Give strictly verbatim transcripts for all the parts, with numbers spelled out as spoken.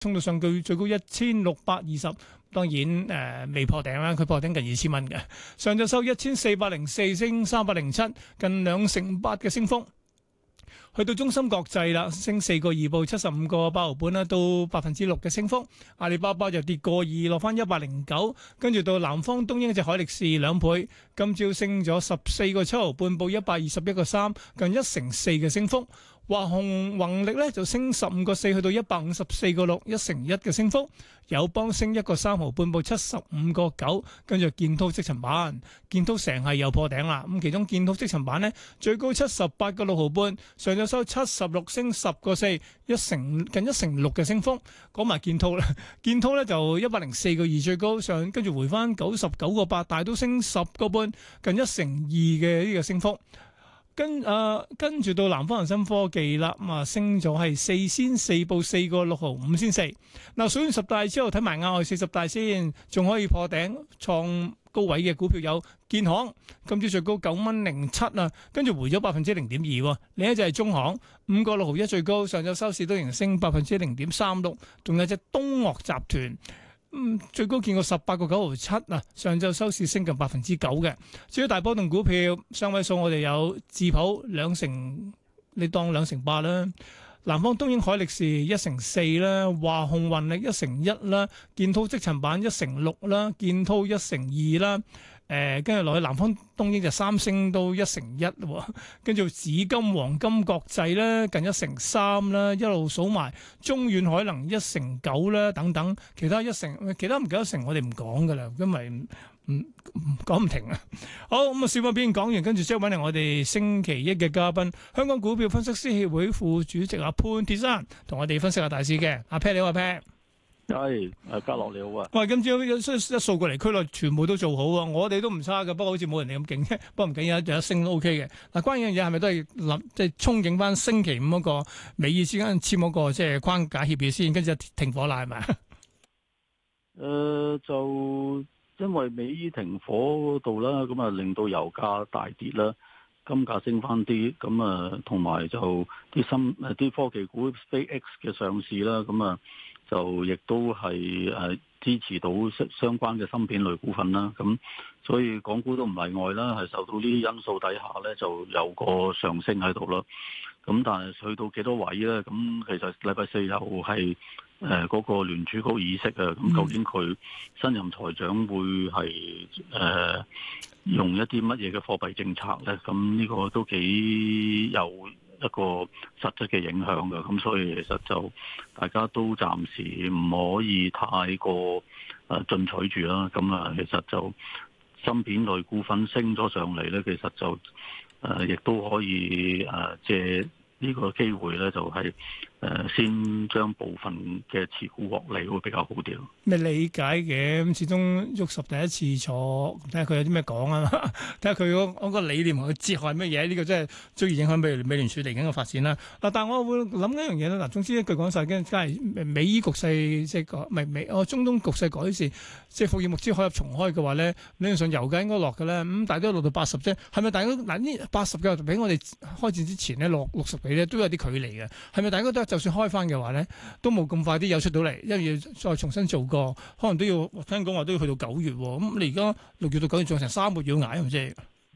衝到上去最高一千六百二十，當然誒、呃、未破頂啦，佢破頂近二千蚊嘅。上晝收一千四百零四，升三百零七，近兩成八嘅升幅。去到中芯國際啦，升四個二，報七十五個八毫半啦，到百分之六嘅升幅。阿里巴巴就跌個二，落翻一百零九，跟住到南方東英隻海力士兩倍，今朝升咗十四個七毫半，報一百二十一個三，近一成四嘅升幅。華虹宏力咧就升十五個四，去到一百五十四個六，一成一嘅升幅。友邦升一個三毫半，報七十五個九，跟住建滔積層板，建滔成係又破頂啦。咁其中建滔積層板咧最高七十八個六毫半，上晝收七十六，升十個四，一成近一成六嘅升幅。講埋建滔啦，建滔咧就一百零四個二最高，上跟住回翻九十九個八，但係都升十個半，近一成二嘅呢個升幅。跟誒、呃、跟住到南方恒生科技啦，咁啊升咗係四仙四，報四個六毫五仙四。嗱，數完十大之後睇埋亞外四十大先，仲可以破頂創高位嘅股票有建行，今朝最高九蚊零七啊，跟住回咗百分之零點二。另一隻係中行，五個六毫一最高，上晝收市都仍升百分之零點三六。仲有隻東岳集團。嗯，最高見過十八個九毫七啊，上晝收市升近百分之九嘅。至於大波動股票，雙位數我哋有智普兩成，你當兩成八啦。南方東英海力士一成四啦，華虹宏力一成一啦，建滔積層板一成六啦，建滔一成二啦。誒，跟住落去南方東英就三星都一成一喎，跟住紫金黃金國際咧近一成三啦，一路數埋中遠海能一成九啦，等等，其他一成，其他唔幾多成我哋唔講噶啦，因為唔唔講唔停啊。好，咁啊，小波片講完，跟住即係揾嚟我哋星期一嘅嘉賓，香港股票分析師協會副主席阿潘鐵珊，同我哋分析下大市嘅。阿 Pat 你好，阿 Pat。 係，誒嘉樂你好啊！ 喂，今朝一一數據嚟區內全部都做好啊！我哋都唔差嘅，不過好似冇人哋咁勁啫。不過唔緊要，有一升都 OK 嘅。嗱，關於樣嘢係咪都係諗即係憧憬翻星期五嗰個美意之間簽嗰個即係框架協議先，跟住停火啦係咪？誒、 呃，就因為美伊停火嗰度啦，咁啊令到油價大跌啦，金價升翻啲，咁啊同埋就啲新誒啲科技股 SpaceX 嘅上市啦，咁啊。就亦都係誒支持到相關嘅芯片類股份啦，咁所以港股都唔例外啦，係受到呢啲因素底下咧就有個上升喺度啦。咁但係去到幾多位咧？咁其實禮拜四又係誒嗰個聯儲局議息啊，咁究竟佢新任財長會係誒、呃、用一啲乜嘢嘅貨幣政策咧？咁呢個都幾有一個實質嘅影響嘅，咁所以其實就大家都暫時唔可以太過誒進取住啦。咁啊，其實就芯片類股份升咗上嚟咧，其實就誒亦都可以誒借呢個機會咧，就係誒先將部分嘅持股獲利會比較好啲咯。 咩理解嘅？咁始終喐十第一次坐，睇下佢有啲咩講啊！睇下佢嗰嗰個理念同佢哲學係乜嘢？呢、這個真係最影響美美聯儲嚟緊嘅發展啦。嗱，但係我會諗一樣嘢咧。嗱，總之一句講晒，梗係美伊局勢即係個唔係美哦中東局勢改善，即係復爾穆茲海峽重開嘅話咧，理論上油價應該落嘅咧。咁、嗯、大家都落到八十啫，係咪大家嗱呢八十嘅比我哋開戰之前咧落六十幾咧都有啲距離嘅？係咪大家都就算開翻嘅話咧，都冇咁快啲有出到嚟，因為要再重新做過，可能都要聽講話都要去到九月。咁你而家六月到九月仲成三個月要捱，係咪先？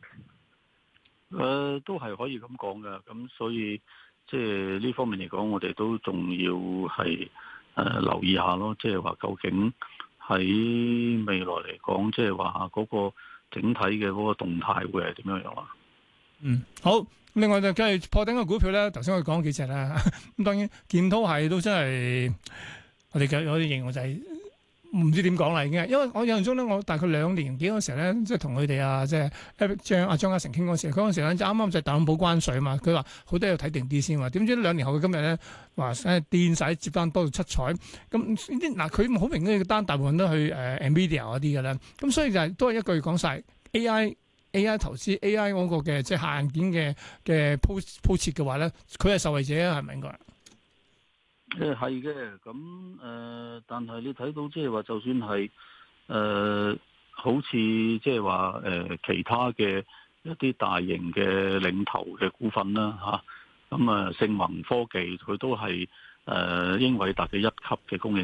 誒，都係可以咁講嘅。咁所以即係呢方面嚟講，我哋都仲要係誒、呃、留意下咯。即係話究竟喺未來嚟講，即係話嗰個整體嘅嗰個動態會係點樣樣啊？嗯， 好。另外就梗係破頂嘅股票咧，頭先我講幾隻啦。咁當然建滔係都真係我哋嘅我哋形容就係、是。唔知點講啦已經，因為我印象中咧，我大概兩年幾嗰時咧，即係同佢哋啊，即係張阿張家成傾嗰時，佢嗰時咧就啱啱就特朗普關稅啊嘛，佢話好多要睇定啲先喎。點知兩年後嘅今日咧，話誒墊曬接單多到七彩，咁啲嗱佢好明顯嘅單大部分都去誒、呃、Nvidia 嗰啲嘅啦，咁所以就係、是、都係一句講晒 A I A I 投資 A I 嗰個嘅即係下硬件嘅嘅鋪鋪設嘅話咧，佢係受惠者啊，係咪應該？ 誒係嘅，咁誒、呃，但係你睇到即係話，就算係誒、呃，好似即係話誒，其他嘅一啲大型嘅領頭嘅股份啦嚇，咁啊，盛宏科技佢都係誒英偉達嘅一級嘅供應